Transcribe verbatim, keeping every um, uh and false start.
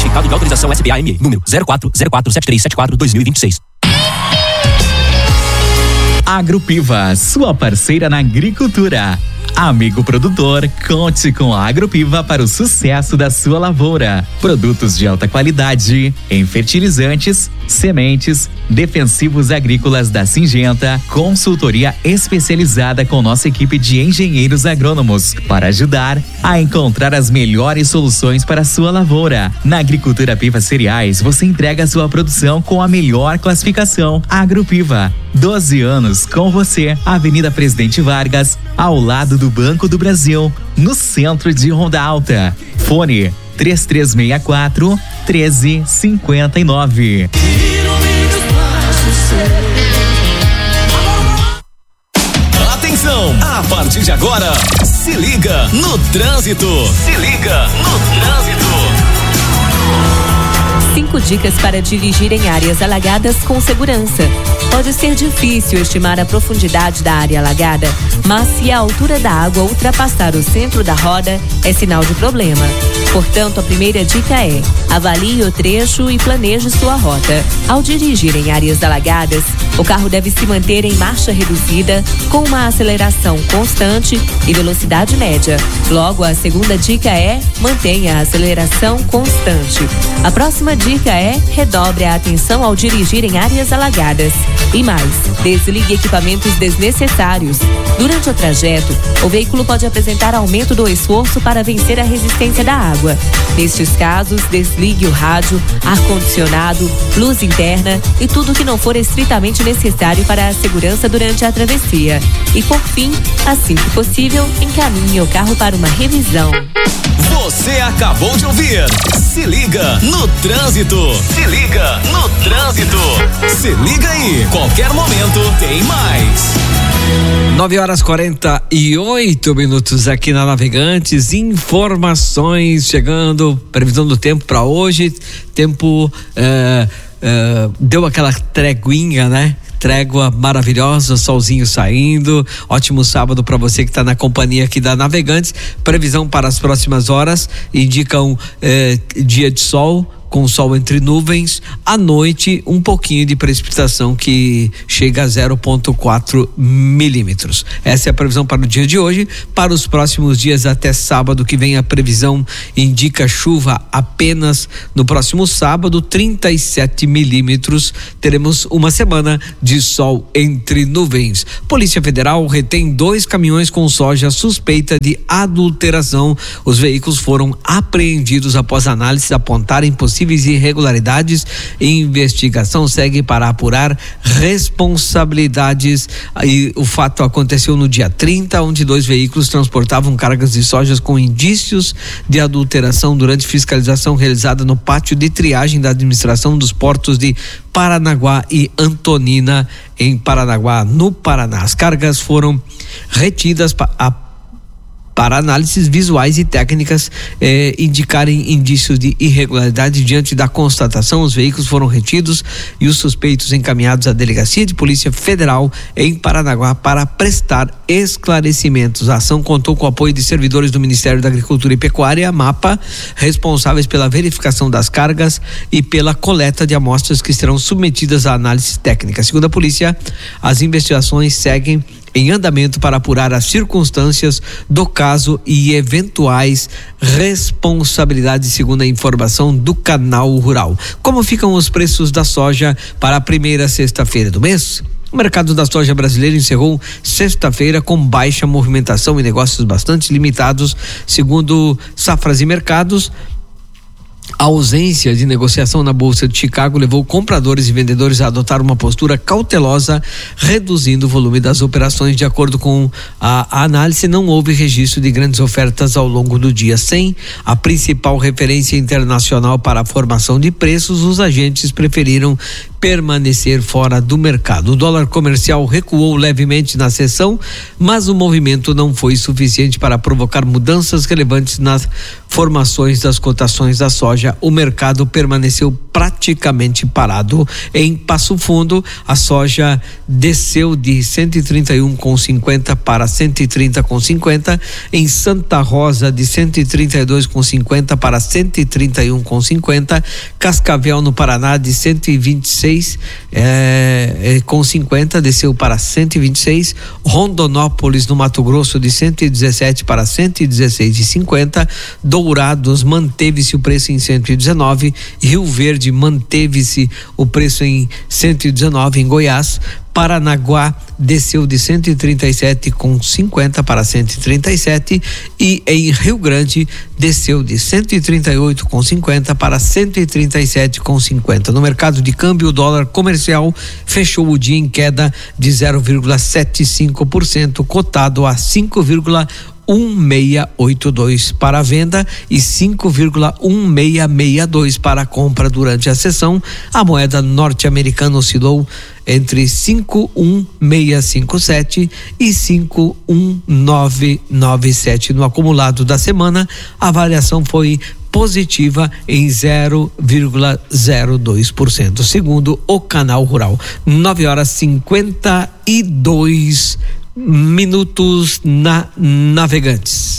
Certificado de autorização S B A M E, número zero quatro zero quatro sete três sete quatro dois mil e vinte e seis. Agropiva, sua parceira na agricultura. Amigo produtor, conte com a Agropiva para o sucesso da sua lavoura. Produtos de alta qualidade em fertilizantes, sementes, defensivos agrícolas da Syngenta, consultoria especializada com nossa equipe de engenheiros agrônomos para ajudar a encontrar as melhores soluções para a sua lavoura. Na Agricultura Piva Cereais, você entrega a sua produção com a melhor classificação. Agropiva, doze anos com você. Avenida Presidente Vargas, ao lado do Banco do Brasil, no centro de Ronda Alta. Fone três três seis quatro, um três cinco nove. Atenção, a partir de agora, se liga no trânsito. Se liga no trânsito. Cinco dicas para dirigir em áreas alagadas com segurança. Pode ser difícil estimar a profundidade da área alagada, mas se a altura da água ultrapassar o centro da roda, é sinal de problema. Portanto, a primeira dica é: avalie o trecho e planeje sua rota. Ao dirigir em áreas alagadas, o carro deve se manter em marcha reduzida, com uma aceleração constante e velocidade média. Logo, a segunda dica é: mantenha a aceleração constante. A próxima dica é: redobre a atenção ao dirigir em áreas alagadas. E mais, desligue equipamentos desnecessários. Durante o trajeto, o veículo pode apresentar aumento do esforço para vencer a resistência da água. Nestes casos, desligue o rádio, ar-condicionado, luz interna e tudo que não for estritamente necessário para a segurança durante a travessia. E por fim, assim que possível, encaminhe o carro para uma revisão. Você acabou de ouvir Se Liga no Trânsito. Se liga no trânsito. Se liga aí, qualquer momento tem mais. nove horas e quarenta e oito minutos aqui na Navegantes. Informações chegando, previsão do tempo para hoje. Tempo uh, uh, deu aquela treguinha, né? Trégua maravilhosa, solzinho saindo. Ótimo sábado para você que está na companhia aqui da Navegantes. Previsão para as próximas horas indicam eh, dia de sol, com sol entre nuvens. À noite, um pouquinho de precipitação que chega a zero vírgula quatro milímetros. Essa é a previsão para o dia de hoje. Para os próximos dias até sábado, que vem a previsão indica chuva apenas no próximo sábado, trinta e sete milímetros. Teremos uma semana de sol entre nuvens. Polícia Federal retém dois caminhões com soja suspeita de adulteração. Os veículos foram apreendidos após análises apontarem possíveis irregularidades. Investigação segue para apurar responsabilidades. E o fato aconteceu no dia trinta, onde dois veículos transportavam cargas de sojas com indícios de adulteração durante fiscalização realizada no pátio de triagem da administração dos portos de Paranaguá e Antonina, em Paranaguá, no Paraná. As cargas foram retidas pa- a para análises visuais e técnicas eh, indicarem indícios de irregularidade. Diante da constatação, os veículos foram retidos e os suspeitos encaminhados à Delegacia de Polícia Federal em Paranaguá para prestar esclarecimentos. A ação contou com o apoio de servidores do Ministério da Agricultura e Pecuária, MAPA, responsáveis pela verificação das cargas e pela coleta de amostras que serão submetidas à análise técnica. Segundo a polícia, as investigações seguem em andamento para apurar as circunstâncias do caso e eventuais responsabilidades, segundo a informação do Canal Rural. Como ficam os preços da soja para a primeira sexta-feira do mês? O mercado da soja brasileiro encerrou sexta-feira com baixa movimentação e negócios bastante limitados, segundo Safras e Mercados. A ausência de negociação na Bolsa de Chicago levou compradores e vendedores a adotar uma postura cautelosa, reduzindo o volume das operações. De acordo com a, a análise, não houve registro de grandes ofertas ao longo do dia. Sem a principal referência internacional para a formação de preços, os agentes preferiram permanecer fora do mercado. O dólar comercial recuou levemente na sessão, mas o movimento não foi suficiente para provocar mudanças relevantes nas formações das cotações da soja, o mercado permaneceu praticamente parado. Em Passo Fundo, a soja desceu de cento e trinta e um vírgula cinquenta para cento e trinta vírgula cinquenta. Em Santa Rosa, de cento e trinta e dois vírgula cinquenta para cento e trinta e um vírgula cinquenta. Cascavel, no Paraná, de cento e vinte e seis é, com cinquenta, desceu para cento e vinte e seis. Rondonópolis, no Mato Grosso, de cento e dezessete para cento e dezesseis e cinquenta. Dourados, manteve-se o preço em cento e dezenove. Rio Verde, manteve-se o preço em cento e dezenove. Em Goiás, Paranaguá desceu de cento e trinta e sete vírgula cinquenta para cento e trinta e sete, e em Rio Grande desceu de cento e trinta e oito vírgula cinquenta para cento e trinta e sete vírgula cinquenta. No mercado de câmbio, o dólar comercial fechou o dia em queda de zero vírgula setenta e cinco por cento, cotado a cinco vírgula um seis oito dois para a venda e cinco vírgula um seis seis dois para a compra. Durante a sessão, a moeda norte-americana oscilou entre cinco vírgula um seis cinco sete e cinco vírgula um nove nove sete. No acumulado da semana, a variação foi positiva em zero vírgula zero dois por cento, segundo o Canal Rural. nove horas e cinquenta e dois minutos na Navegantes.